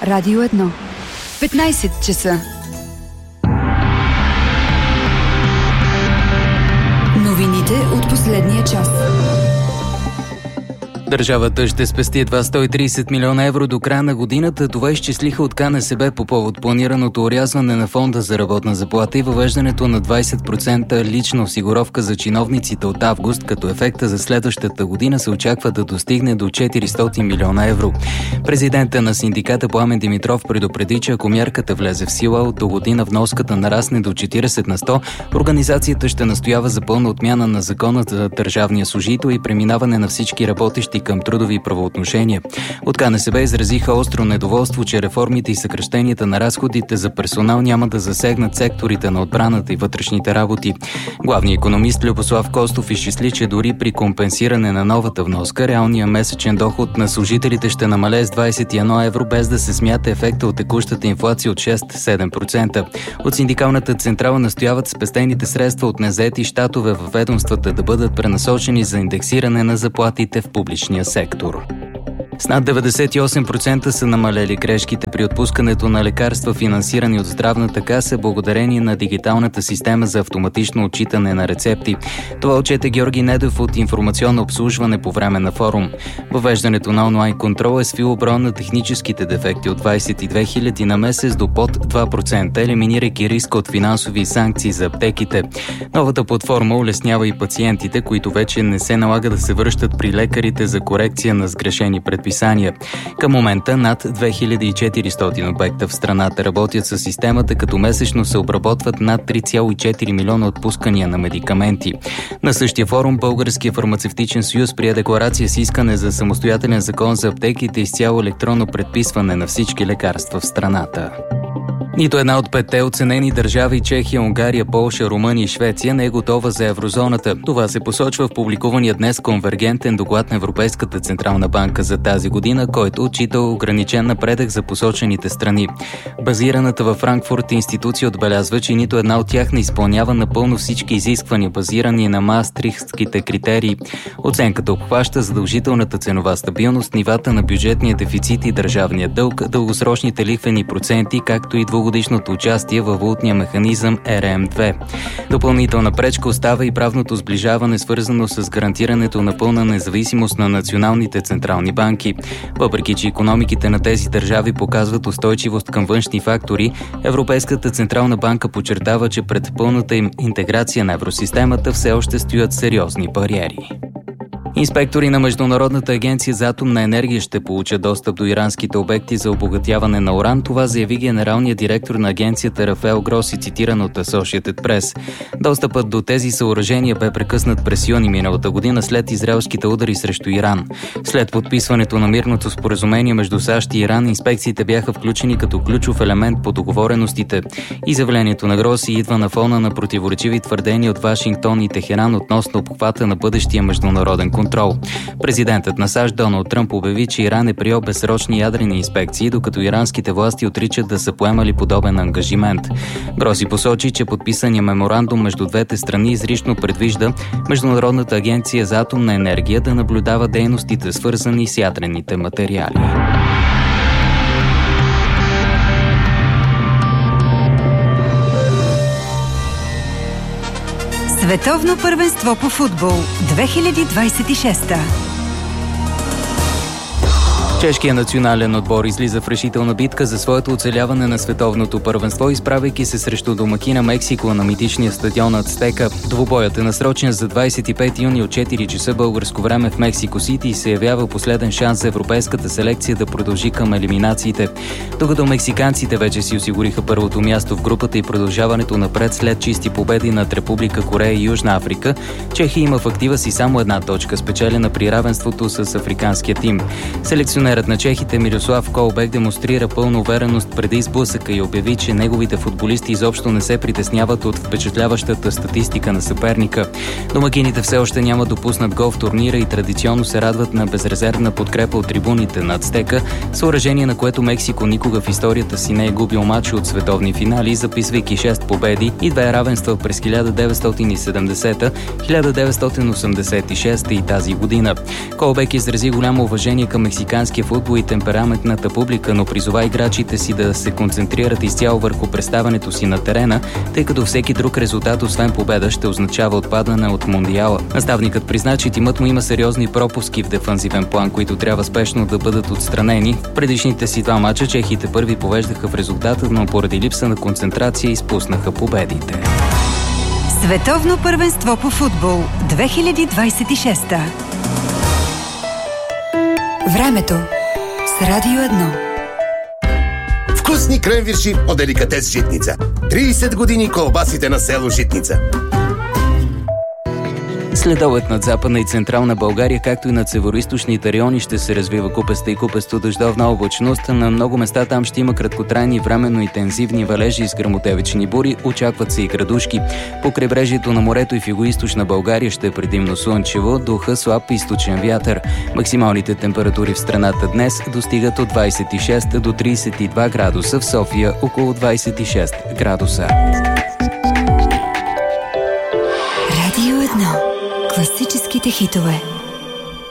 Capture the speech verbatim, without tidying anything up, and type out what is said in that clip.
Радио едно. петнайсет часа. Новините от последния час. Държавата ще спести едва сто и трийсет милиона евро до края на годината. Това изчислиха от КНСБ по повод планираното орязване на фонда за работна заплата и въвеждането на двайсет процента лична осигуровка за чиновниците от август, като ефекта за следващата година се очаква да достигне до четиристотин милиона евро. Президента на синдиката Пламен Димитров предупреди, че ако мярката влезе в сила, от до година вноската нарасне до четирийсет на сто, организацията ще настоява за пълна отмяна на закона за държавния служител и преминаване на всички работещи към трудови правоотношения. От КНСБ изразиха остро недоволство, че реформите и съкращенията на разходите за персонал няма да засегнат секторите на отбраната и вътрешните работи. Главният икономист Любослав Костов изчисли, че дори при компенсиране на новата вноска, реалният месечен доход на служителите ще намалее с двайсет и едно евро, без да се смята ефекта от текущата инфлация от шест до седем процента. От синдикалната централа настояват спестените средства от незаети щатове във ведомствата да бъдат пренасочени за индексиране на заплатите в публичния сектор. С над деветдесет и осем процента са намалели грешките при отпускането на лекарства, финансирани от Здравната каса, благодарение на дигиталната система за автоматично отчитане на рецепти. Това отчете Георги Недев от информационно обслужване по време на форум. Въвеждането на онлайн контрол е свило броя на техническите дефекти от двайсет и две хиляди на месец до под два процента, елиминирайки риска от финансови санкции за аптеките. Новата платформа улеснява и пациентите, които вече не се налага да се връщат при лекарите за корекция на сгрешени предписания. Към момента над две хиляди и четиристотин обекта в страната работят със системата, като месечно се обработват над три цяло и четири милиона отпускания на медикаменти. На същия форум Българския фармацевтичен съюз прие декларация с искане за самостоятелен закон за аптеките и изцяло електронно предписване на всички лекарства в страната. Нито една от петте оценени държави Чехия, Унгария, Полша, Румъния и Швеция не е готова за еврозоната. Това се посочва в публикувания днес конвергентен доклад на Европейската централна банка за тази година, който отчита ограничен напредък за посочените страни. Базираната във Франкфурт институция отбелязва, че нито една от тях не изпълнява напълно всички изисквания, базирани на Маастрихтските критерии. Оценката обхваща задължителната ценова стабилност, нивата на бюджетния дефицит и държавния дълг, дългосрочните лихвени проценти, както и двугодишното участие във валутния механизъм Р М две. Допълнителна пречка остава и правното сближаване, свързано с гарантирането на пълна независимост на националните централни банки. Въпреки че икономиките на тези държави показват устойчивост към външни фактори, Европейската централна банка подчертава, че пред пълната им интеграция на евросистемата все още стоят сериозни бариери. Инспектори на Международната агенция за атомна енергия ще получат достъп до иранските обекти за обогатяване на уран. Това заяви генералният директор на агенцията Рафаел Гроси, цитиран от Associated Press. Достъпът до тези съоръжения бе прекъснат през юни миналата година след израелските удари срещу Иран. След подписването на мирното споразумение между САЩ и Иран, инспекциите бяха включени като ключов елемент по договореностите. Изявлението на Гроси идва на фона на противоречиви твърдения от Вашингтон и Техеран относно обхвата на бъдещия международен контрол. Президентът на САЩ Доналд Тръмп обяви, че Иран е приел безсрочни ядрени инспекции, докато иранските власти отричат да са поемали подобен ангажимент. Гроси посочи, че подписания меморандум между двете страни изрично предвижда Международната агенция за атомна енергия да наблюдава дейностите, свързани с ядрените материали. Световно първенство по футбол две хиляди двайсет и шеста. Чешкият национален отбор излиза в решителна битка за своето оцеляване на световното първенство, изправяйки се срещу домакина Мексико на митичния стадион Ацтека. Двубоят е насрочен за двайсет и пети юни от четири часа българско време в Мексико Сити и се явява последен шанс за европейската селекция да продължи към елиминациите. Докато мексиканците вече си осигуриха първото място в групата и продължаването напред след чисти победи над Република Корея и Южна Африка, Чехия има в актива си само една точка, спечелена при равенството с африканския тим. Селекционер Тренерът на чехите Мирослав Колбек демонстрира пълна увереност преди сблъсъка и обяви, че неговите футболисти изобщо не се притесняват от впечатляващата статистика на съперника. Домакините все още няма допуснат гол в турнира и традиционно се радват на безрезервна подкрепа от трибуните на Ацтека, съоръжение, на което Мексико никога в историята си не е губил матч от световни финали, записвайки шест победи и две равенства през хиляда деветстотин и седемдесета, хиляда деветстотин осемдесет и шеста и тази година. Колбек изрази голямо уважение към мексиканския българския футбол и темпераментната публика, но призова играчите си да се концентрират изцяло върху представянето си на терена, тъй като всеки друг резултат, освен победа, ще означава отпадане от Мондиала. Наставникът призна, че тимът му има сериозни пропуски в дефанзивен план, които трябва спешно да бъдат отстранени. В предишните си два мача чехите първи повеждаха в резултата, но поради липса на концентрация изпуснаха победите. Световно първенство по футбол две хиляди двадесет и шеста. Времето с Радио едно. Вкусни кренвирши от деликатес Житница. тридесет години колбасите на село Житница. Следобед над Западна и Централна България, както и над североизточните райони, ще се развива купеста и купесто дъждовна облачност. На много места там ще има краткотрайни, временно интензивни валежи с гръмотевични бури. Очакват се и градушки. По крайбрежието на морето и в югоизточна България ще е предимно слънчево, духа слаб източен вятър. Максималните температури в страната днес достигат от двадесет и шест до тридесет и два градуса, в София около двадесет и шест градуса. Радио едно. Класическите хитове.